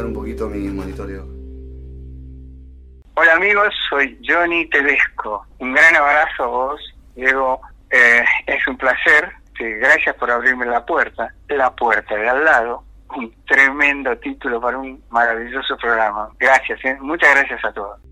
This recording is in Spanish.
bajar un poquito mi monitoreo. Hola amigos, soy Johnny Tedesco. Un gran abrazo a vos, Diego. Es un placer. Gracias por abrirme la puerta de al lado. Un tremendo título para un maravilloso programa. Gracias, muchas gracias a todos.